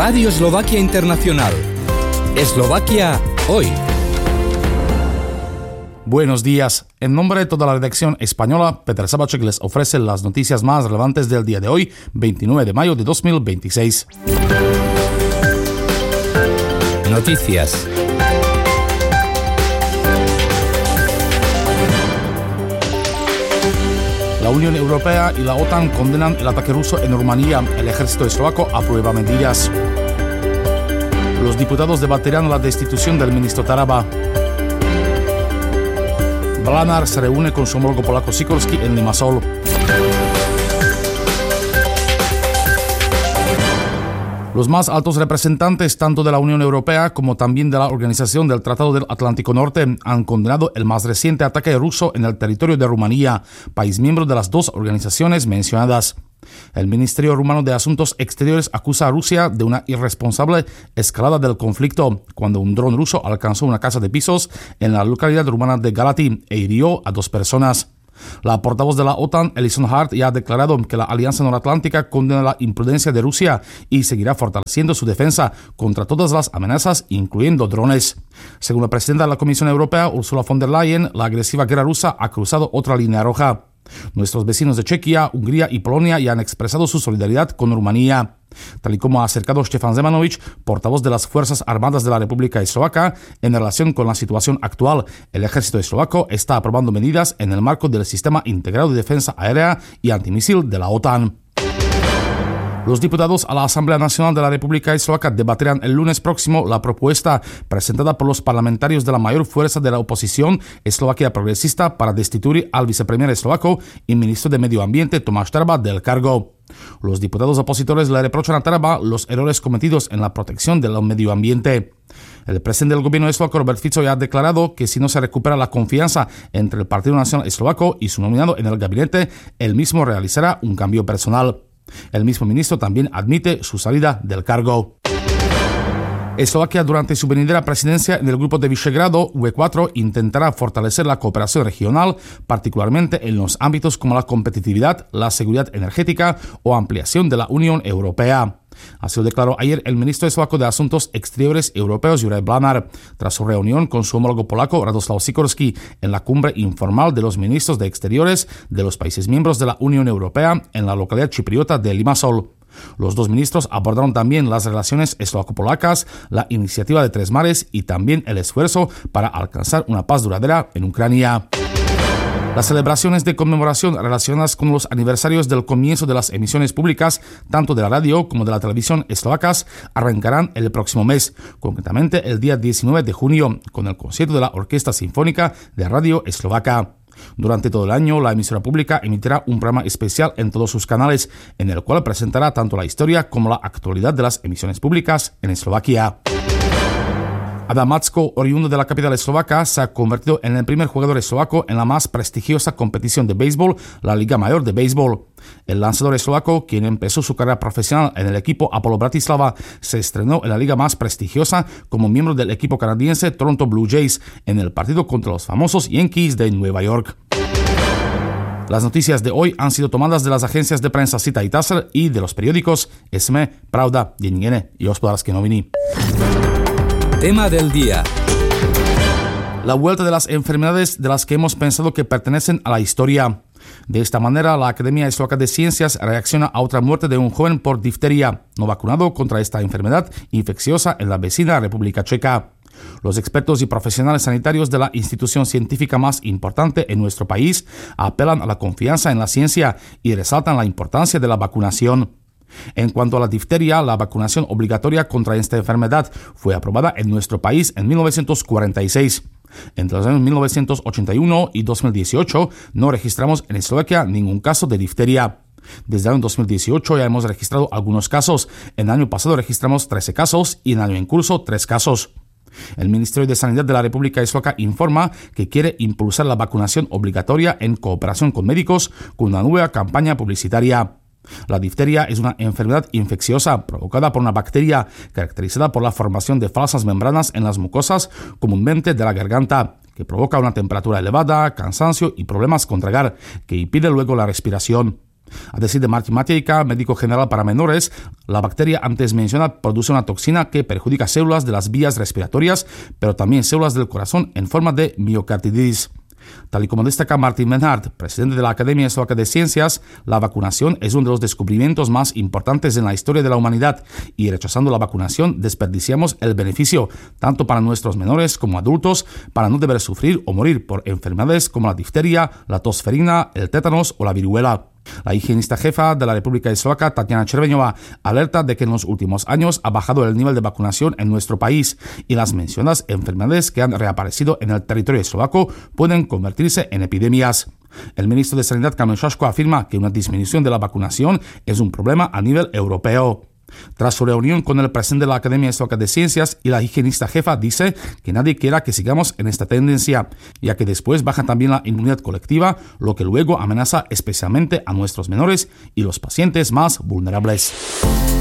Radio Eslovaquia Internacional. Eslovaquia hoy. Buenos días. En nombre de toda la redacción española, Petr Sabacek les ofrece las noticias más relevantes del día de hoy, 29 de mayo de 2026. Noticias. La Unión Europea y la OTAN condenan el ataque ruso en Rumanía. El ejército eslovaco aprueba medidas. Los diputados debatirán la destitución del ministro Taraba. Blanár se reúne con su homólogo polaco Sikorski en Limassol. Los más altos representantes tanto de la Unión Europea como también de la Organización del Tratado del Atlántico Norte han condenado el más reciente ataque ruso en el territorio de Rumanía, país miembro de las dos organizaciones mencionadas. El Ministerio Rumano de Asuntos Exteriores acusa a Rusia de una irresponsable escalada del conflicto cuando un dron ruso alcanzó una casa de pisos en la localidad rumana de Galati e hirió a 2 personas. La portavoz de la OTAN, Alison Hart, ya ha declarado que la Alianza Noratlántica condena la imprudencia de Rusia y seguirá fortaleciendo su defensa contra todas las amenazas, incluyendo drones. Según la presidenta de la Comisión Europea, Ursula von der Leyen, la agresiva guerra rusa ha cruzado otra línea roja. Nuestros vecinos de Chequia, Hungría y Polonia ya han expresado su solidaridad con Rumanía. Tal y como ha acercado Stefan Zemanovic, portavoz de las Fuerzas Armadas de la República Eslovaca, en relación con la situación actual, el ejército eslovaco está aprobando medidas en el marco del Sistema Integrado de Defensa Aérea y Antimisil de la OTAN. Los diputados a la Asamblea Nacional de la República Eslovaca debatirán el lunes próximo la propuesta presentada por los parlamentarios de la mayor fuerza de la oposición, Eslovaquia Progresista, para destituir al viceprimer eslovaco y ministro de Medio Ambiente, Tomáš Taraba, del cargo. Los diputados opositores le reprochan a Taraba los errores cometidos en la protección del medio ambiente. El presidente del gobierno eslovaco, Robert Fico, ya ha declarado que si no se recupera la confianza entre el Partido Nacional Eslovaco y su nominado en el gabinete, él mismo realizará un cambio personal. El mismo ministro también admite su salida del cargo. Eslovaquia, durante su venidera presidencia en el grupo de Visegrado V4, intentará fortalecer la cooperación regional, particularmente en los ámbitos como la competitividad, la seguridad energética o ampliación de la Unión Europea. Así lo declaró ayer el ministro eslovaco de Asuntos Exteriores Europeos, Juraj Blanár, tras su reunión con su homólogo polaco, Radoslav Sikorski, en la cumbre informal de los ministros de Exteriores de los países miembros de la Unión Europea en la localidad chipriota de Limassol. Los dos ministros abordaron también las relaciones eslovaco-polacas, la iniciativa de 3 mares y también el esfuerzo para alcanzar una paz duradera en Ucrania. Las celebraciones de conmemoración relacionadas con los aniversarios del comienzo de las emisiones públicas, tanto de la radio como de la televisión eslovacas, arrancarán el próximo mes, concretamente el día 19 de junio, con el concierto de la Orquesta Sinfónica de Radio Eslovaca. Durante todo el año, la emisora pública emitirá un programa especial en todos sus canales, en el cual presentará tanto la historia como la actualidad de las emisiones públicas en Eslovaquia. Adam Macko, oriundo de la capital eslovaca, se ha convertido en el primer jugador eslovaco en la más prestigiosa competición de béisbol, la Liga Mayor de Béisbol. El lanzador eslovaco, quien empezó su carrera profesional en el equipo Apollo Bratislava, se estrenó en la liga más prestigiosa como miembro del equipo canadiense Toronto Blue Jays en el partido contra los famosos Yankees de Nueva York. Las noticias de hoy han sido tomadas de las agencias de prensa Sita y TASR y de los periódicos SME, Pravda, Denní y Hospodářské noviny. Tema del día. La vuelta de las enfermedades de las que hemos pensado que pertenecen a la historia. De esta manera, la Academia Eslovaca de Ciencias reacciona a otra muerte de un joven por difteria, no vacunado contra esta enfermedad infecciosa en la vecina República Checa. Los expertos y profesionales sanitarios de la institución científica más importante en nuestro país apelan a la confianza en la ciencia y resaltan la importancia de la vacunación. En cuanto a la difteria, la vacunación obligatoria contra esta enfermedad fue aprobada en nuestro país en 1946. Entre los años 1981 y 2018 no registramos en Eslovaquia ningún caso de difteria. Desde el año 2018 ya hemos registrado algunos casos. En el año pasado registramos 13 casos y en el año en curso 3 casos. El Ministerio de Sanidad de la República Eslovaca informa que quiere impulsar la vacunación obligatoria en cooperación con médicos con una nueva campaña publicitaria. La difteria es una enfermedad infecciosa provocada por una bacteria caracterizada por la formación de falsas membranas en las mucosas, comúnmente de la garganta, que provoca una temperatura elevada, cansancio y problemas con tragar, que impide luego la respiración. A decir de Martin Matejka, médico general para menores, la bacteria antes mencionada produce una toxina que perjudica células de las vías respiratorias, pero también células del corazón en forma de miocarditis. Tal y como destaca Martin Menhard, presidente de la Academia Eslovaca de Ciencias, la vacunación es uno de los descubrimientos más importantes en la historia de la humanidad y rechazando la vacunación desperdiciamos el beneficio, tanto para nuestros menores como adultos, para no deber sufrir o morir por enfermedades como la difteria, la tosferina, el tétanos o la viruela. La higienista jefa de la República Eslovaca, Tatiana Červeňová, alerta de que en los últimos años ha bajado el nivel de vacunación en nuestro país y las mencionadas enfermedades que han reaparecido en el territorio eslovaco pueden convertirse en epidemias. El ministro de Sanidad, Kamil Šaško, afirma que una disminución de la vacunación es un problema a nivel europeo. Tras su reunión con el presidente de la Academia Eslovaca de Ciencias y la higienista jefa dice que nadie quiera que sigamos en esta tendencia, ya que después baja también la inmunidad colectiva, lo que luego amenaza especialmente a nuestros menores y los pacientes más vulnerables.